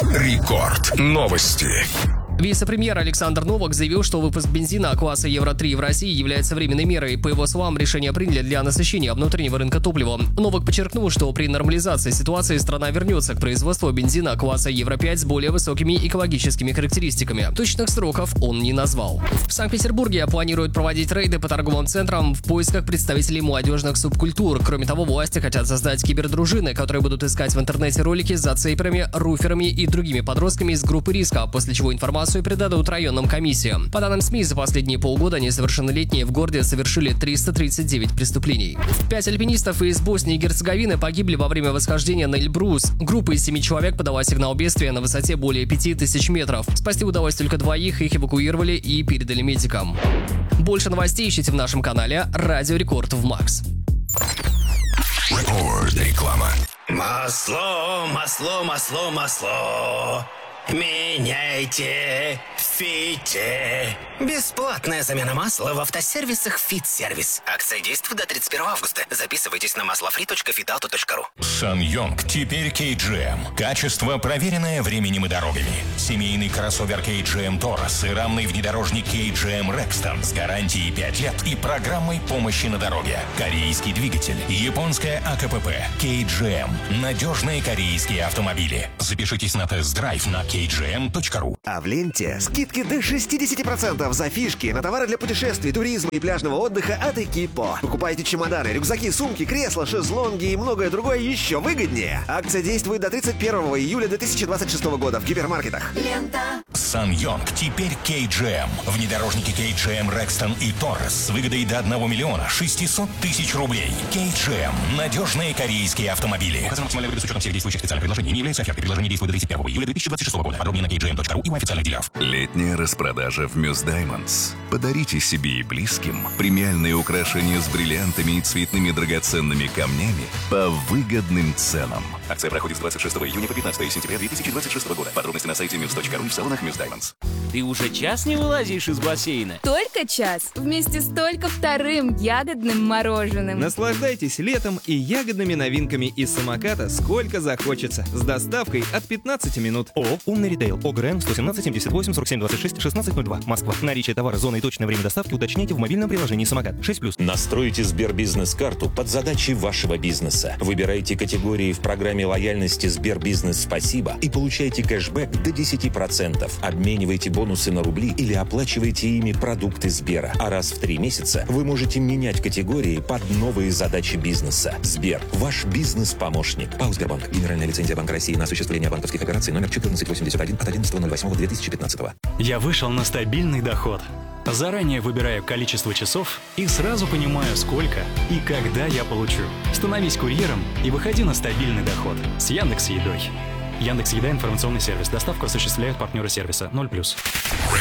Рекорд. Новости. Вице-премьер Александр Новак заявил, что выпуск бензина класса Евро-3 в России является временной мерой. По его словам, решение приняли для насыщения внутреннего рынка топлива. Новак подчеркнул, что при нормализации ситуации страна вернется к производству бензина класса Евро-5 с более высокими экологическими характеристиками. Точных сроков он не назвал. В Санкт-Петербурге планируют проводить рейды по торговым центрам в поисках представителей молодежных субкультур. Кроме того, власти хотят создать кибердружины, которые будут искать в интернете ролики с зацейперами, руферами и другими подростками из группы риска, после чего информацию передадут районным комиссиям. По данным СМИ, за последние полгода несовершеннолетние в городе совершили 339 преступлений. 5 альпинистов из Боснии и Герцеговины погибли во время восхождения на Эльбрус. Группа из 7 человек подала сигнал бедствия на высоте более 5000 метров. Спасти удалось только 2, их эвакуировали и передали медикам. Больше новостей ищите в нашем канале Радио Рекорд в Макс. Реклама. Масло, масло, масло, масло. Меняйте Фите. Бесплатная замена масла в автосервисах «Фит-сервис». Акция действует до 31 августа. Записывайтесь на маслофри.фитауто.ру. SsangYong теперь KGM. Качество, проверенное временем и дорогами. Семейный кроссовер KGM Taurus и рамный внедорожник KGM Rexton с гарантией 5 лет и программой помощи на дороге. Корейский двигатель, японская АКПП, KGM. Надежные корейские автомобили. Запишитесь на тест-драйв на kgm.ru. А в ленте скидки до 60% за фишки на товары для путешествий, туризма и пляжного отдыха от Экипо. Покупайте чемоданы, рюкзаки, сумки, кресла, шезлонги и многое другое еще выгоднее. Акция действует до 31 июля 2026 года в гипермаркетах. Лента. SsangYong теперь KGM. Внедорожники KGM Rexton и Taurus с выгодой до 1 600 000 рублей. KGM. Надежные корейские автомобили. Указано максимальная выгода с учетом всех действующих специальных предложений. Не является офертой. Предложение действует до 31 июля 2026 года. Подробнее на kgm.ru и у официальных дилеров. Летняя распродажа в Muse Diamonds. Подарите себе и близким премиальные украшения с бриллиантами и цветными драгоценными камнями по выгодным ценам. Акция проходит с 26 июня по 15 сентября 2026 года. Подробности на сайте muse.ru и в салонах Muse Diamonds. Ты уже час не вылазишь из бассейна? Только час. Вместе с только вторым ягодным мороженым. Наслаждайтесь летом и ягодными новинками из самоката сколько захочется. С доставкой от 15 минут. ООО «Умный ритейл». ОГРН 117 78 47 26 1602. Москва. Наличие товара, зона и точное время доставки уточняйте в мобильном приложении «Самокат». 6+. Настройте Сбербизнес-карту под задачи вашего бизнеса. Выбирайте категории в программе лояльности Сбербизнес «Спасибо» и получайте кэшбэк до 10%. Обменивайте бонусы на рубли или оплачивайте ими продукты Сбера. А раз в 3 месяца вы можете менять категории под новые задачи бизнеса. Сбер. Ваш бизнес-помощник. ПАО «Сбербанк». Генеральная лицензия Банка России на осуществление банковских операций номер 1481 от 11.08.2015. Я вышел на стабильный доход. Заранее выбираю количество часов и сразу понимаю, сколько и когда я получу. Становись курьером и выходи на стабильный доход с Яндекс.Едой. Яндекс.Еда — информационный сервис. Доставку осуществляют партнеры сервиса 0+.